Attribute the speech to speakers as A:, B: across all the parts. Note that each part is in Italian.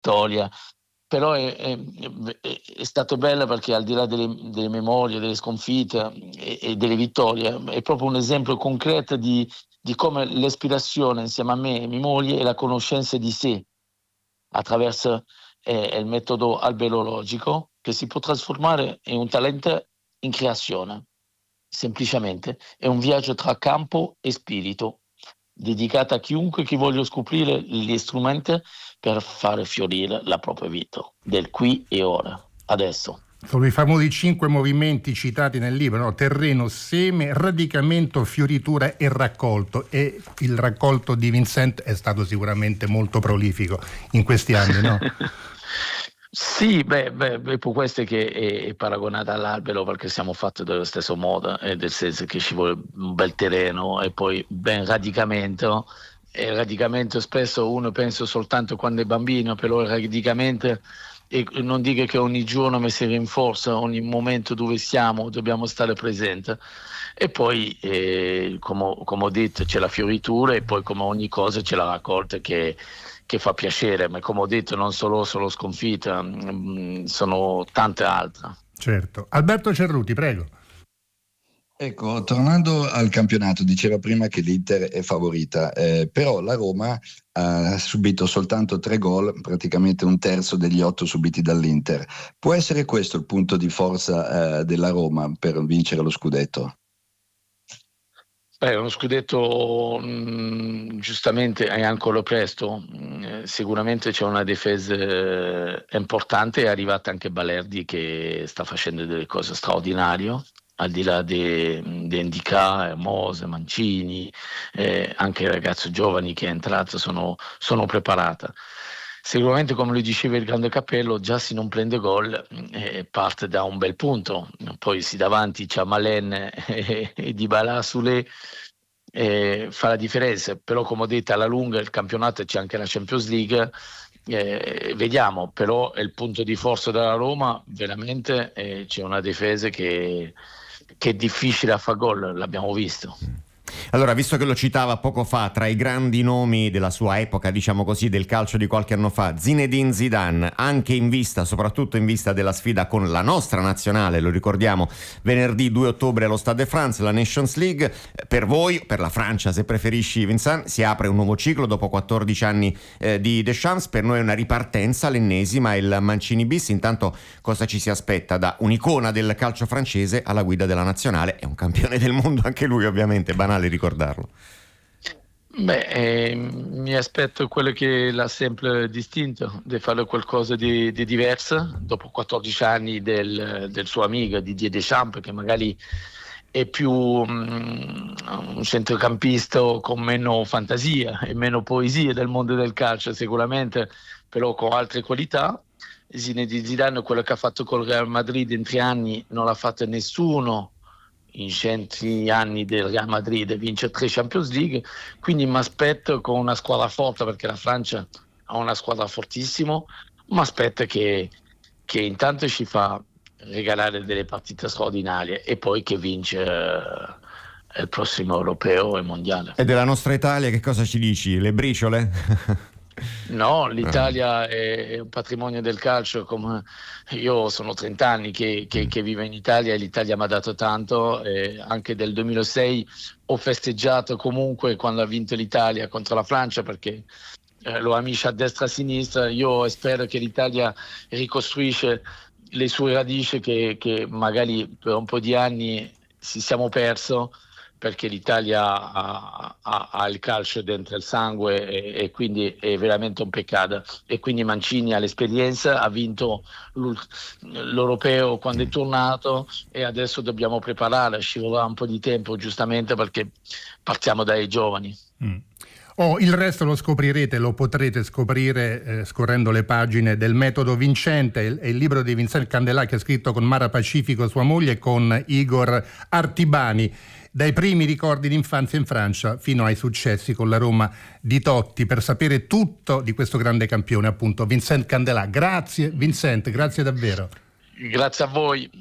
A: vittoria. Però è stato bello perché al di là delle memorie, delle sconfitte e delle vittorie, è proprio un esempio concreto di come l'ispirazione insieme a me e mia moglie è la conoscenza di sé attraverso il metodo albero-logico, che si può trasformare in un talento in creazione. Semplicemente è un viaggio tra campo e spirito, dedicato a chiunque che voglia scoprire gli strumenti per fare fiorire la propria vita, del qui e ora, adesso.
B: Sono i famosi 5 movimenti citati nel libro, no? Terreno, seme, radicamento, fioritura e raccolto. E il raccolto di Vincent è stato sicuramente molto prolifico in questi anni, no?
A: Sì, per questo è che è paragonata all'albero, perché siamo fatti dello stesso modo, nel senso che ci vuole un bel terreno e poi ben radicamento. E il radicamento spesso uno pensa soltanto quando è bambino, però il radicamento, e non dico che ogni giorno mi si rinforza, ogni momento dove siamo dobbiamo stare presenti. E poi, come ho detto, c'è la fioritura e poi come ogni cosa c'è la raccolta che fa piacere, ma come ho detto non solo sconfitta, sono tante altre.
B: Certo. Alberto Cerruti, prego.
C: Ecco, tornando al campionato, diceva prima che l'Inter è favorita, però la Roma ha subito soltanto 3 gol, praticamente un terzo degli 8 subiti dall'Inter. Può essere questo il punto di forza della Roma per vincere lo scudetto?
A: Uno scudetto giustamente è ancora presto, sicuramente c'è una difesa importante, è arrivata anche Balerdi che sta facendo delle cose straordinarie, al di là di Ndicà, Mose, Mancini, anche i ragazzi giovani che è entrato sono preparati. Sicuramente, come lo diceva il grande Capello, già se non prende gol parte da un bel punto, poi si davanti c'ha Malen e Dybala Soulé, fa la differenza, però come ho detto alla lunga il campionato c'è anche la Champions League, vediamo, però è il punto di forza della Roma, veramente c'è una difesa che è difficile a far gol, l'abbiamo visto.
D: Allora, visto che lo citava poco fa, tra i grandi nomi della sua epoca, diciamo così, del calcio di qualche anno fa, Zinedine Zidane, anche soprattutto in vista della sfida con la nostra nazionale, lo ricordiamo, venerdì 2 ottobre allo Stade de France, la Nations League. Per voi, per la Francia se preferisci, Vincent, si apre un nuovo ciclo dopo 14 anni di Deschamps. Per noi è una ripartenza, l'ennesima, il Mancini bis. Intanto cosa ci si aspetta da un'icona del calcio francese alla guida della nazionale? È un campione del mondo anche lui, ovviamente, banale ricordarlo.
A: Mi aspetto quello che l'ha sempre distinto, di fare qualcosa di diverso dopo 14 anni del suo amico Didier Deschamps, che magari è più un centrocampista con meno fantasia e meno poesia del mondo del calcio sicuramente, però con altre qualità. Zinedine Zidane, quello che ha fatto col Real Madrid in 3 anni non l'ha fatto nessuno in 100 anni del Real Madrid, vince 3 Champions League, quindi mi aspetto con una squadra forte, perché la Francia ha una squadra fortissima, mi aspetto che intanto ci fa regalare delle partite straordinarie e poi che vince il prossimo europeo e mondiale.
D: E della nostra Italia che cosa ci dici? Le briciole?
A: No, l'Italia è un patrimonio del calcio, come io sono 30 anni che vivo in Italia e l'Italia mi ha dato tanto, anche del 2006 ho festeggiato comunque quando ha vinto l'Italia contro la Francia, perché lo amici a destra e a sinistra. Io spero che l'Italia ricostruisce le sue radici che magari per un po' di anni si siamo perso, perché l'Italia ha il calcio dentro il sangue e quindi è veramente un peccato. E quindi Mancini ha l'esperienza, ha vinto l'Europeo quando è tornato e adesso dobbiamo preparare, scivola un po' di tempo giustamente perché partiamo dai giovani.
B: Il resto lo scoprirete, lo potrete scoprire scorrendo le pagine del Metodo Vincente, è il libro di Vincent Candelà che ha scritto con Mara Pacifico, sua moglie, e con Igor Artibani. Dai primi ricordi d'infanzia in Francia fino ai successi con la Roma di Totti. Per sapere tutto di questo grande campione, appunto, Vincent Candelà. Grazie Vincent, grazie davvero.
A: Grazie a voi.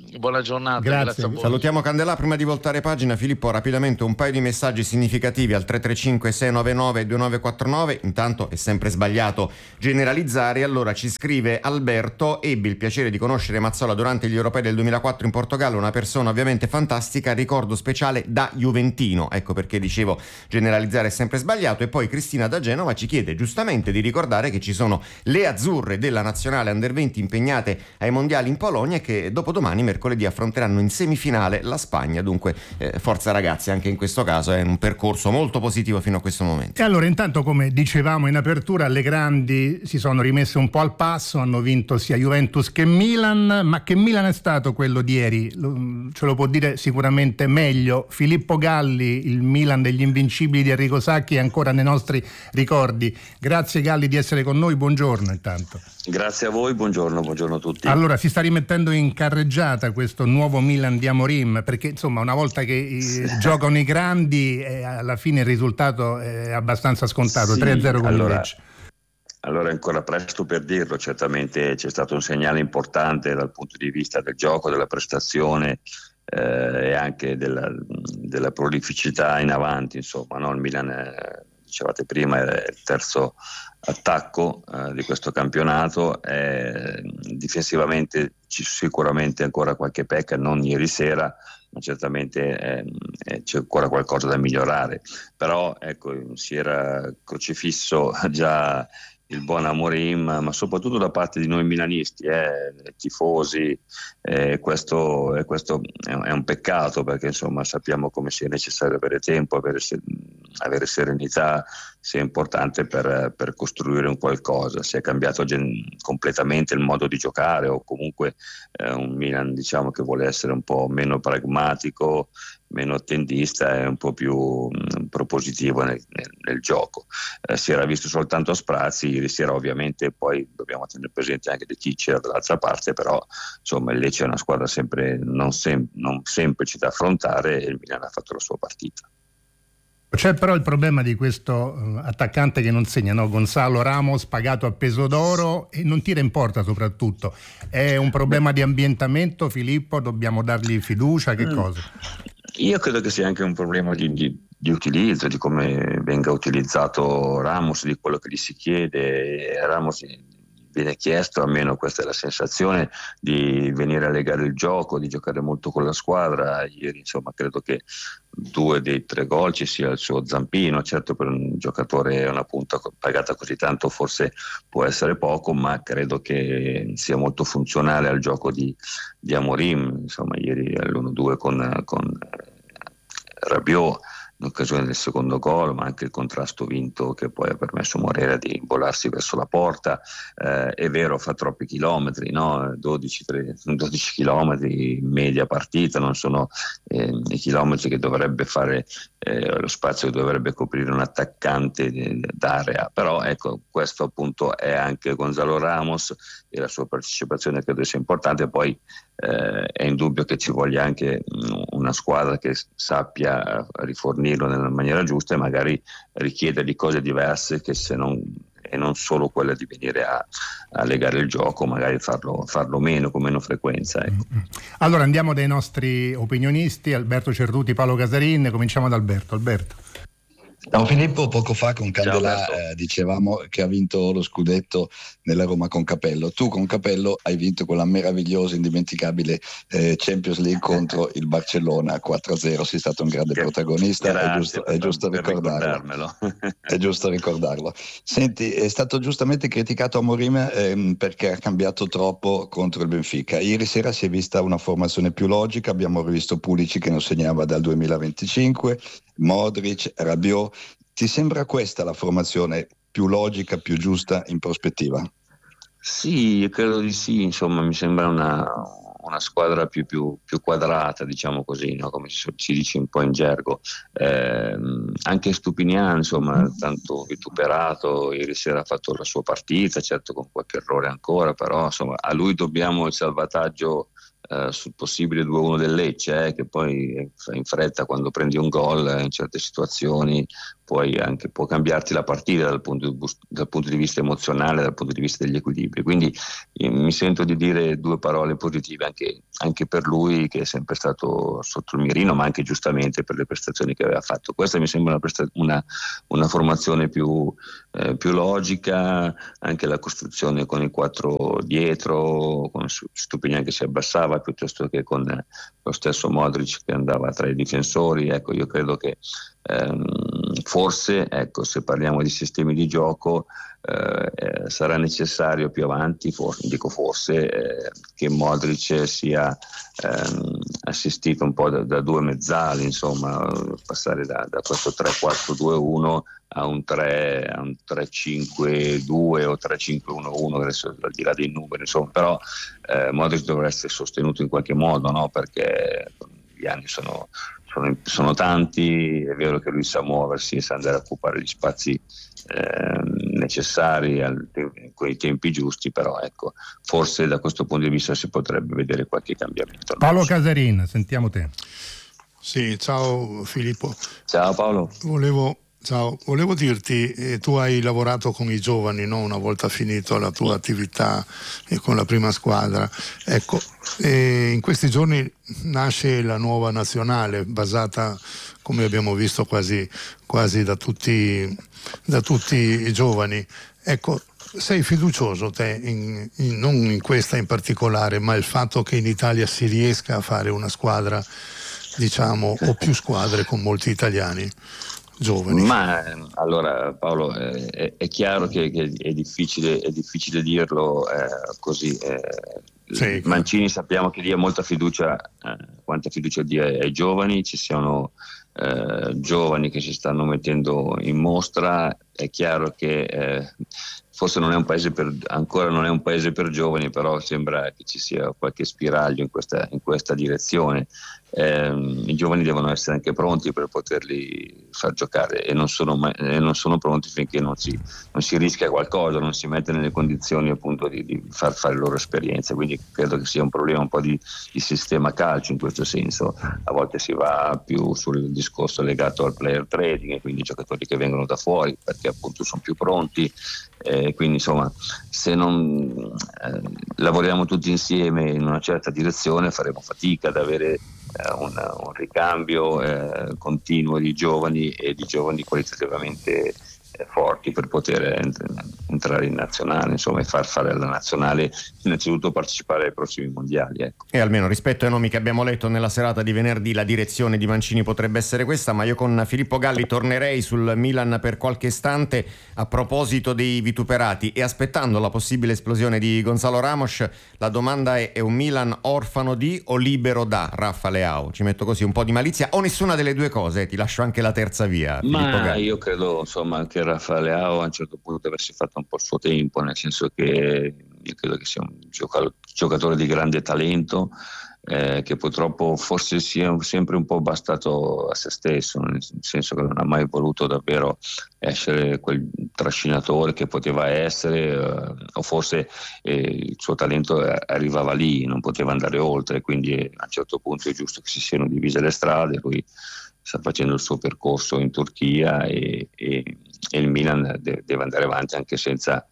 A: buona giornata.
B: Grazie
A: A voi.
D: Salutiamo Candelà. Prima di voltare pagina, Filippo, rapidamente un paio di messaggi significativi al 335 699 2949. Intanto è sempre sbagliato generalizzare. Allora ci scrive Alberto: ebbi il piacere di conoscere Mazzola durante gli europei del 2004 in Portogallo, una persona ovviamente fantastica, ricordo speciale da juventino. Ecco perché dicevo generalizzare è sempre sbagliato. E poi Cristina da Genova ci chiede giustamente di ricordare che ci sono le azzurre della nazionale Under 20 impegnate ai mondiali in Polonia e che dopodomani, mercoledì, affronteranno in semifinale la Spagna. Dunque forza ragazzi, anche in questo caso è un percorso molto positivo fino a questo momento.
B: E allora, intanto, come dicevamo in apertura, le grandi si sono rimesse un po' al passo, hanno vinto sia Juventus che Milan. Ma che Milan è stato quello di ieri? Ce lo può dire sicuramente meglio Filippo Galli. Il Milan degli invincibili di Arrigo Sacchi è ancora nei nostri ricordi. Grazie Galli di essere con noi, buongiorno intanto.
E: Grazie a voi, buongiorno a tutti.
B: Allora, si sta rimettendo in carreggiata questo nuovo Milan di Amorim, perché insomma una volta che giocano i grandi alla fine il risultato è abbastanza scontato,
E: sì,
B: 3-0 con il Lecce.
E: Allora è ancora presto per dirlo, certamente c'è stato un segnale importante dal punto di vista del gioco, della prestazione e anche della prolificità in avanti, insomma, no? Il Milan, dicevate prima, è il terzo attacco di questo campionato, difensivamente ci sicuramente ancora qualche pecca, non ieri sera, ma certamente c'è ancora qualcosa da migliorare, però ecco, si era crocifisso già il buon Amorim, ma soprattutto da parte di noi milanisti, tifosi, questo è un peccato, perché insomma sappiamo come sia necessario avere tempo, avere serenità, sia importante per costruire un qualcosa. Si è cambiato completamente il modo di giocare, o comunque un Milan, diciamo, che vuole essere un po' meno pragmatico, meno attendista e un po' più propositivo nel gioco. Si era visto soltanto a sprazzi ieri sera, ovviamente poi dobbiamo tenere presente anche De Ticcia dall'altra parte, però insomma il Lecce è una squadra sempre non semplice da affrontare e il Milan ha fatto la sua partita.
B: C'è però il problema di questo attaccante che non segna, no? Gonzalo Ramos, pagato a peso d'oro e non tira in porta soprattutto. È un problema di ambientamento, Filippo? Dobbiamo dargli fiducia? Che cosa?
E: Io credo che sia anche un problema di utilizzo, di come venga utilizzato Ramos, di quello che gli si chiede. Ramos viene chiesto, almeno questa è la sensazione, di venire a legare il gioco, di giocare molto con la squadra. Ieri insomma credo che 2 dei 3 gol ci sia il suo zampino. Certo, per un giocatore una punta pagata così tanto forse può essere poco, ma credo che sia molto funzionale al gioco di Amorim. Insomma ieri all'1-2 con Rabiot in occasione del secondo gol, ma anche il contrasto vinto che poi ha permesso a Morera di volarsi verso la porta. È vero, fa troppi chilometri, no? 12 chilometri in media partita, non sono i chilometri che dovrebbe fare, lo spazio che dovrebbe coprire un attaccante d'area. Però ecco, questo appunto è anche Gonzalo Ramos e la sua partecipazione credo sia importante. Poi è indubbio che ci voglia anche una squadra che sappia rifornirlo nella maniera giusta e magari richieda di cose diverse e non solo quella di venire a legare il gioco, magari farlo meno, con meno frequenza. Ecco.
B: Allora andiamo dai nostri opinionisti, Alberto Cerruti, Paolo Casarin. Cominciamo da Alberto.
C: No, Filippo, poco fa con Candelà dicevamo che ha vinto lo scudetto nella Roma con Capello. Tu con Capello hai vinto quella meravigliosa, indimenticabile Champions League contro il Barcellona 4-0. Sei stato un grande protagonista,
E: grazie,
C: è giusto ricordarlo. È giusto ricordarlo. Senti, è stato giustamente criticato Amorim perché ha cambiato troppo contro il Benfica. Ieri sera si è vista una formazione più logica, abbiamo rivisto Pulisic che non segnava dal 2025, Modric, Rabiot. Ti sembra questa la formazione più logica, più giusta in prospettiva?
E: Sì, credo di sì, insomma mi sembra una squadra più quadrata, diciamo così, no? Come si dice un po' in gergo. Anche Stupinian, insomma, tanto vituperato, ieri sera ha fatto la sua partita, certo con qualche errore ancora, però insomma a lui dobbiamo il salvataggio sul possibile 2-1 del Lecce, che poi in fretta, quando prendi un gol in certe situazioni può cambiarti la partita dal punto di vista emozionale, dal punto di vista degli equilibri. Quindi mi sento di dire due parole positive anche per lui, che è sempre stato sotto il mirino, ma anche giustamente per le prestazioni che aveva fatto. Questa mi sembra una formazione più logica, anche la costruzione con i 4 dietro, con Stupinian che si abbassava piuttosto che con lo stesso Modric che andava tra i difensori. Ecco, io credo che forse, ecco, se parliamo di sistemi di gioco, sarà necessario più avanti, forse che Modric sia assistito un po' da due mezzali, insomma, passare da questo 3-4-2-1 a un 3-5-2 o 3-5-1-1, adesso al di là dei numeri, insomma, però Modric dovrà essere sostenuto in qualche modo, no? Perché gli anni sono tanti, è vero che lui sa muoversi e sa andare a occupare gli spazi necessari con i tempi giusti, però ecco, forse da questo punto di vista si potrebbe vedere qualche cambiamento.
B: Paolo Casarin, sentiamo te.
F: Sì, ciao Filippo.
E: Ciao Paolo.
F: Volevo dirti, tu hai lavorato con i giovani, no? Una volta finito la tua attività con la prima squadra. Ecco, in questi giorni nasce la nuova nazionale, basata, come abbiamo visto, quasi da tutti i giovani. Ecco, sei fiducioso te, non in questa in particolare, ma il fatto che in Italia si riesca a fare una squadra, diciamo, o più squadre con molti italiani giovani?
E: Ma allora Paolo, è chiaro che è difficile dirlo così. Sì, Mancini sappiamo che dia molta fiducia, quanta fiducia dia ai giovani, ci sono giovani che si stanno mettendo in mostra. È chiaro che forse ancora non è un paese per giovani, però sembra che ci sia qualche spiraglio in questa direzione. I giovani devono essere anche pronti per poterli far giocare e non sono pronti finché non si rischia qualcosa, non si mette nelle condizioni appunto di far fare loro esperienze. Quindi credo che sia un problema un po' di sistema calcio in questo senso. A volte si va più sul discorso legato al player trading, e quindi i giocatori che vengono da fuori perché appunto sono più pronti. Quindi insomma, se non lavoriamo tutti insieme in una certa direzione, faremo fatica ad avere un ricambio continuo di giovani e di giovani qualitativamente forti per poter entrare in nazionale, insomma, e far fare alla nazionale innanzitutto partecipare ai prossimi mondiali, ecco.
D: E almeno rispetto ai nomi che abbiamo letto nella serata di venerdì, la direzione di Mancini potrebbe essere questa. Ma io con Filippo Galli tornerei sul Milan per qualche istante a proposito dei vituperati, e aspettando la possibile esplosione di Gonzalo Ramos, la domanda è un Milan orfano di o libero da Rafa Leao? Ci metto così un po' di malizia, o nessuna delle due cose? Ti lascio anche la terza via, Filippo Galli.
E: Io credo, insomma, che Rafa Leao a un certo punto deve aversi fatto un po' il suo tempo, nel senso che io credo che sia un giocatore di grande talento, che purtroppo forse sia sempre un po' bastato a se stesso, nel senso che non ha mai voluto davvero essere quel trascinatore che poteva essere, o forse il suo talento arrivava lì, non poteva andare oltre, quindi a un certo punto è giusto che si siano divise le strade. Lui sta facendo il suo percorso in Turchia e il Milan deve andare avanti anche senza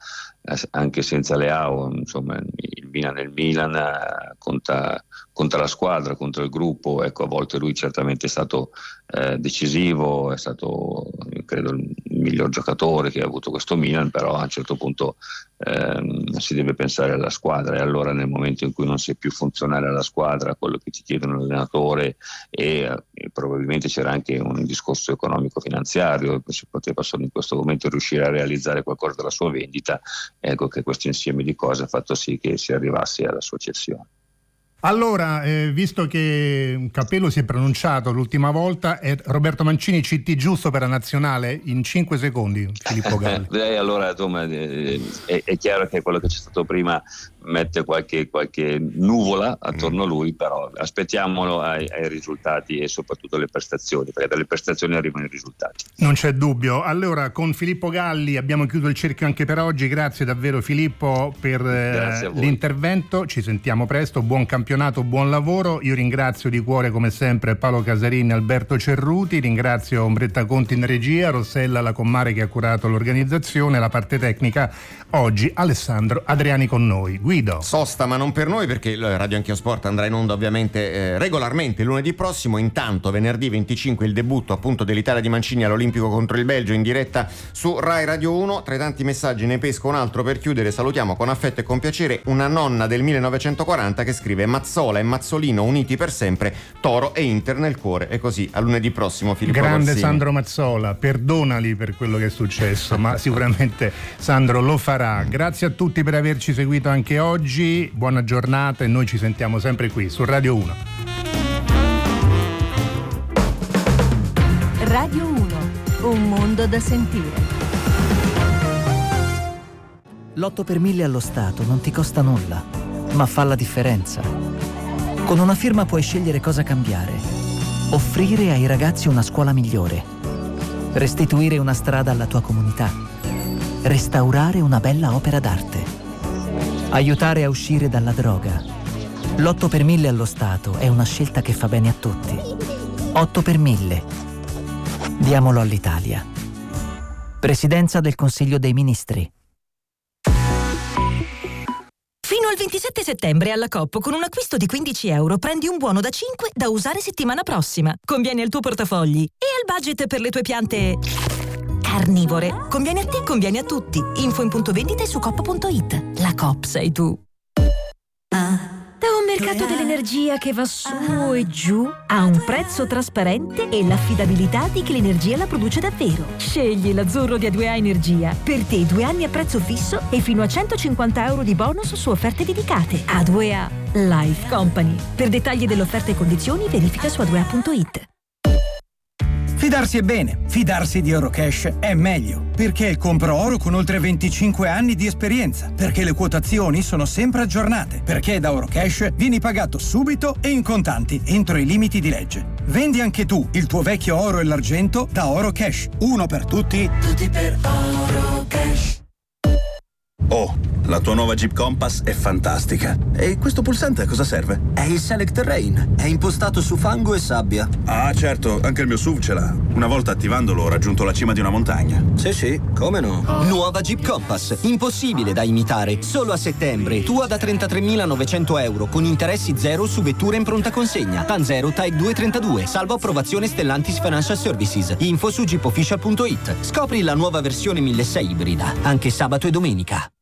E: Leao. Insomma, il Milan è il Milan, conta la squadra, conta il gruppo. Ecco, a volte lui certamente è stato decisivo, è stato, credo, il miglior giocatore che ha avuto questo Milan, però a un certo punto si deve pensare alla squadra, e allora nel momento in cui non sei più funzionale alla squadra, quello che ti chiede un allenatore, e probabilmente c'era anche un discorso economico finanziario, si poteva solo in questo momento riuscire a realizzare qualcosa della sua vendita, ecco che questo insieme di cose ha fatto sì che si arrivasse alla sua cessione.
B: Allora, visto che Capello si è pronunciato l'ultima volta, è Roberto Mancini CT giusto per la nazionale in 5 secondi, Filippo Galli?
E: Allora, insomma, è chiaro che quello che c'è stato prima mette qualche nuvola attorno a lui, però aspettiamolo ai risultati e soprattutto alle prestazioni, perché dalle prestazioni arrivano i risultati.
B: Non c'è dubbio. Allora, con Filippo Galli abbiamo chiuso il cerchio anche per oggi. Grazie davvero Filippo per l'intervento, ci sentiamo presto, buon campionato campionato, buon lavoro. Io ringrazio di cuore come sempre Paolo Casarini e Alberto Cerruti, ringrazio Ombretta Conti in regia, Rossella la Commare che ha curato l'organizzazione, la parte tecnica. Oggi Alessandro Adriani con noi. Guido.
D: Sosta, ma non per noi, perché Radio Anch'io Sport andrà in onda ovviamente regolarmente lunedì prossimo. Intanto venerdì 25 il debutto appunto dell'Italia di Mancini all'Olimpico contro il Belgio in diretta su Rai Radio 1. Tra i tanti messaggi ne pesco un altro per chiudere. Salutiamo con affetto e con piacere una nonna del 1940 che scrive: Mazzola e Mazzolino uniti per sempre, Toro e Inter nel cuore. E così a lunedì prossimo, Filippo
B: Grande
D: Corsini.
B: Sandro Mazzola, perdonali per quello che è successo, ma sicuramente Sandro lo farà. Grazie a tutti per averci seguito anche oggi, buona giornata e noi ci sentiamo sempre qui su Radio 1.
G: Radio 1, un mondo da sentire.
H: L'8 per 1000 allo Stato non ti costa nulla, ma fa la differenza. Con una firma puoi scegliere cosa cambiare, offrire ai ragazzi una scuola migliore, restituire una strada alla tua comunità, restaurare una bella opera d'arte, aiutare a uscire dalla droga. L'8 per 1000 allo Stato è una scelta che fa bene a tutti. 8 per 1000. Diamolo all'Italia. Presidenza del Consiglio dei Ministri.
I: Fino al 27 settembre alla Coop con un acquisto di €15 prendi un buono da 5 da usare settimana prossima. Conviene al tuo portafogli e al budget per le tue piante carnivore. Conviene a te, conviene a tutti. Info in punto vendita e su coop.it. La Coop sei tu. Da un mercato dell'energia che va su e giù a un prezzo trasparente e l'affidabilità di chi l'energia la produce davvero. Scegli l'azzurro di A2A Energia. Per te 2 anni a prezzo fisso e fino a €150 di bonus su offerte dedicate. A2A Life Company. Per dettagli dell'offerta e condizioni verifica su a2a.it.
J: Fidarsi è bene, fidarsi di Eurocash è meglio, perché compro oro con oltre 25 anni di esperienza, perché le quotazioni sono sempre aggiornate, perché da Eurocash vieni pagato subito e in contanti, entro i limiti di legge. Vendi anche tu il tuo vecchio oro e l'argento da Eurocash. Uno per tutti, tutti per Eurocash.
K: Oh, la tua nuova Jeep Compass è fantastica. E questo pulsante a cosa serve?
L: È il Select Terrain. È impostato su fango e sabbia.
K: Ah, certo, anche il mio SUV ce l'ha. Una volta attivandolo ho raggiunto la cima di una montagna.
L: Sì, come no? Nuova Jeep Compass. Impossibile da imitare. Solo a settembre. Tua da €33.900 con interessi zero su vetture in pronta consegna. Tanzero Type 232. Salvo approvazione Stellantis Financial Services. Info su jeepofficial.it. Scopri la nuova versione 1600 ibrida. Anche sabato e domenica.